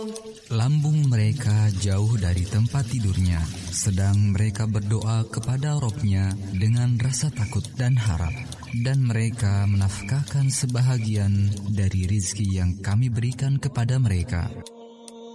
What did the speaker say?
Lambung mereka jauh dari tempat tidurnya, sedang mereka berdoa kepada Rabb-nya dengan rasa takut dan harap. Dan mereka menafkahkan sebahagian dari rizki yang kami berikan kepada mereka.